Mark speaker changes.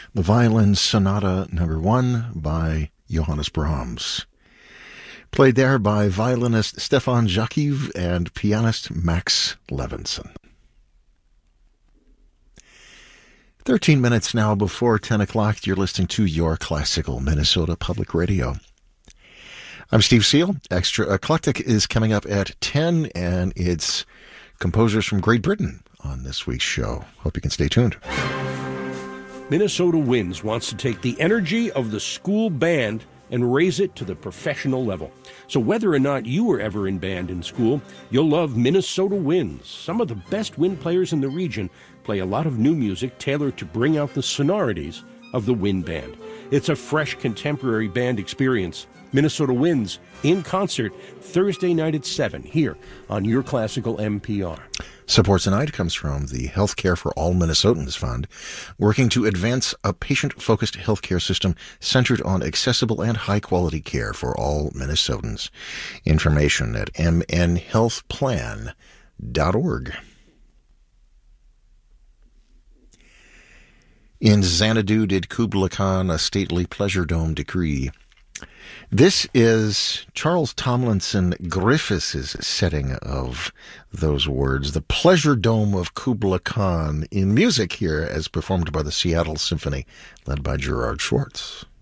Speaker 1: The Violin Sonata No. 1 by Johannes Brahms. Played there by violinist Stefan Jakiv and pianist Max Levinson. 13 minutes now before 10 o'clock, you're listening to Your Classical Minnesota Public Radio. I'm Steve Seal. Extra Eclectic is coming up at 10, and it's composers from Great Britain on this week's show. Hope you can stay tuned.
Speaker 2: Minnesota Winds wants to take the energy of the school band and raise it to the professional level. So whether or not you were ever in band in school, you'll love Minnesota Winds. Some of the best wind players in the region play a lot of new music tailored to bring out the sonorities of the wind band. It's a fresh contemporary band experience. Minnesota Winds in concert Thursday night at 7 here on Your Classical MPR.
Speaker 1: Support tonight comes from the Healthcare for All Minnesotans Fund, working to advance a patient-focused healthcare system centered on accessible and high-quality care for all Minnesotans. Information at mnhealthplan.org. In Xanadu did Kubla Khan a stately pleasure dome decree. This is Charles Tomlinson Griffiths' setting of those words, the Pleasure Dome of Kubla Khan, in music here as performed by the Seattle Symphony, led by Gerard Schwartz.